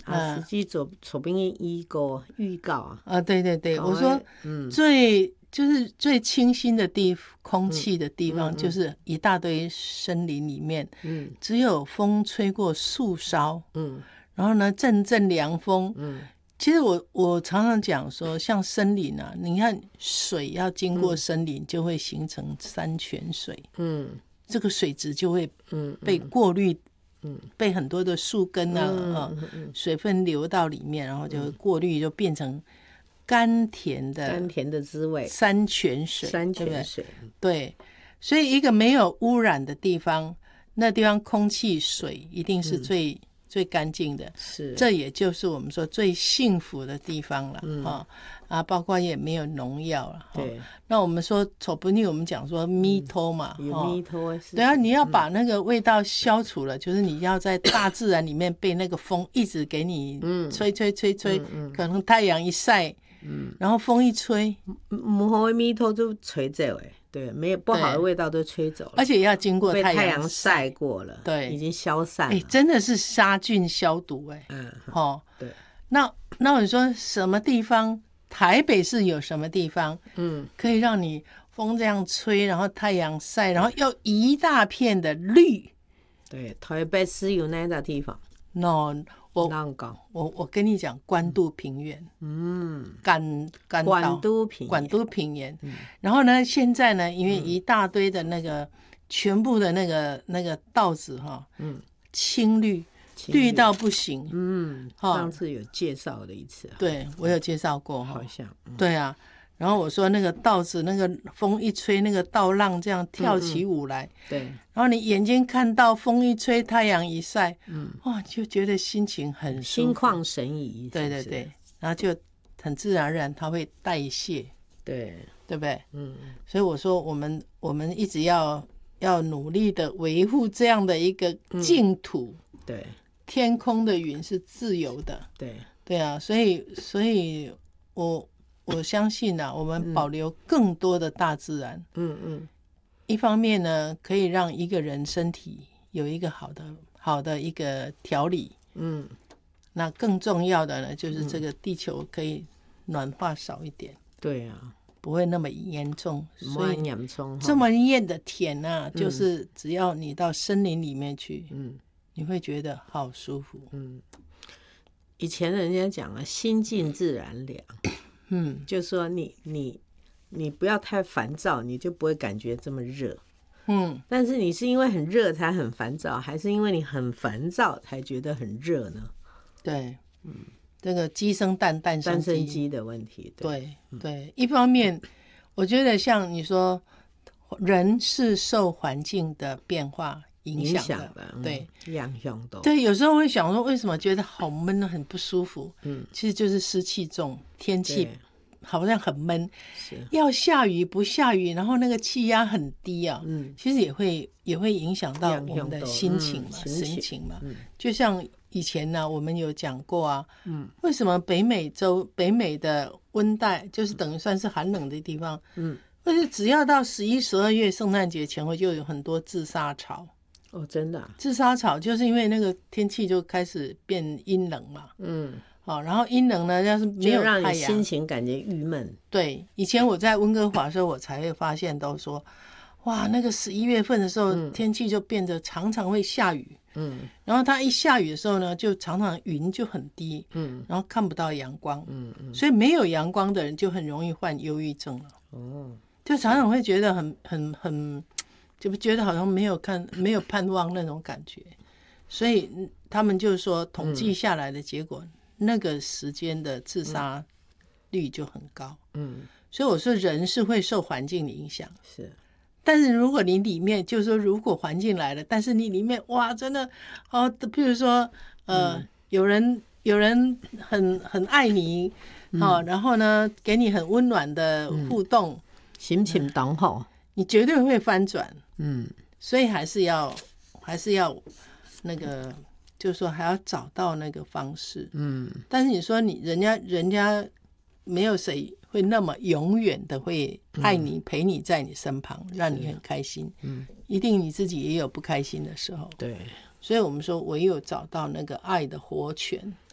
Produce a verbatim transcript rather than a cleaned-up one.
啊，实际做做兵预告预告啊， 啊，对对对， 哦我说嗯最就是最清新的地空气的地方， 嗯嗯就是一大堆森林里面， 嗯只有风吹过树梢， 嗯然后呢阵阵凉风。 嗯其实我我常常讲说，像森林啊，你看水要经过森林，就会形成山泉水， 嗯这个水质就会嗯被过滤， 嗯被很多的树根啊、 嗯啊嗯嗯水分流到里面，然后就会过滤，就变成甘甜的甘甜的滋味， 山泉水， 山对不对？ 泉水， 对，所以一个没有污染的地方，那地方空气、水一定是最、最干净的。 是这也就是我们说最幸福的地方了， 嗯哈、啊，包括也没有农药了，哈对， 那我们说丑不腻，我们讲说咪偷嘛， 有哈蜜头的事情， 对啊，你要把那个味道消除了，就是你要在大自然里面被那个风一直给你吹吹吹吹，可能太阳一晒，嗯，然后风一吹， 不好的蜜头就吹走哎，对，没有不好的味道都吹走了， 而且要经过被太阳太阳晒过了， 对已经消散哎， 了， 真的是杀菌消毒哎， 嗯， 哦， 对， 那那你说什么地方？台北市有什么地方， 嗯， 可以让你风这样吹，然后太阳晒，然后又一大片的绿？ 对，台北市有那个地方， no， 我南港， 我我跟你讲，关渡平原， 嗯， 干干道关渡平原关渡平原。然后呢，现在呢，因为一大堆的那个、全部的那个那个稻子哈， 嗯， 青绿， 青绿绿到不行。 嗯， 哦上次有介绍的一次， 对我有介绍过哈好，像，嗯对啊。然后我说那个稻子，那个风一吹，那个稻浪这样跳起舞来， 对， 然后你眼睛看到风一吹，太阳一晒，嗯，哇，就觉得心情很舒服， 心旷神怡，是不是对对对，然后就很自然而然它会代谢， 对， 对不对？ 嗯， 所以我说我们我们一直要要努力的维护这样的一个净土， 对天空的云是自由的， 对， 对啊，所以所以我我相信啊，我们保留更多的大自然， 嗯嗯， 一方面呢，可以让一个人身体有一个好的好的一个调理， 嗯， 那更重要的呢，就是这个地球可以暖化少一点， 对啊， 不会那么严重。所以蛮严重， 这么艳的田啊，就是只要你到森林里面去， 嗯你会觉得好舒服。 嗯，以前人家讲了，心静自然凉， 嗯， 就说你你你不要太烦躁，你就不会感觉这么热。 嗯， 但是你是因为很热才很烦躁，还是因为你很烦躁才觉得很热呢？ 对，嗯，这个鸡生蛋，蛋生单鸡， 身鸡的问题，对， 对对，一方面我觉得像你说，人是受环境的变化影影响的， 响的，嗯对， 样样都， 对，有时候会想说，为什么觉得好闷，很不舒服？ 嗯， 其实就是湿气重，天气对好像很闷， 是， 要下雨不下雨，然后那个气压很低啊， 嗯， 其实也会也会影响到我们的样样都心情嘛、 嗯心情神情嘛。 嗯就像以前呢、我们有讲过啊， 嗯， 为什么北美洲、北美的温带就是等于算是寒冷的地方， 嗯， 但是只要到十一、十二月圣诞节前后，就有很多自杀潮。 哦，真的啊， 自杀潮就是因为那个天气就开始变阴冷嘛， 嗯， 好，然后阴冷呢，要是没就有太阳让你心，情感觉郁闷， 对，以前我在温哥华的时候，我才会发现都说，哇，那个十一月份的时候，天气就变得常常会下雨， 嗯然后它一下雨的时候呢，就常常云就很低， 嗯然后看不到阳光， 嗯嗯， 所以没有阳光的人就很容易患忧郁症了， 哦， 就常常会觉得很很很，就觉得好像没有看没有盼望那种感觉，所以嗯他们就说统计下来的结果，那个时间的自杀率就很高， 嗯， 所以我说人是会受环境的影响。 是， 但是如果你里面就是说，如果环境来了，但是你里面哇，真的哦，譬如说，呃，有人有人很很爱你，哦，然后呢，给你很温暖的互动， 心情当好， 你绝对会翻转。 嗯所以还是要还是要那个，就是说还要找到那个方式。 嗯， 但是你说你人家人家没有谁会那么永远的会爱你、陪你在你身旁，让你很开心。 嗯， 一定你自己也有不开心的时候。 对， 所以我们说唯有找到那个爱的活泉，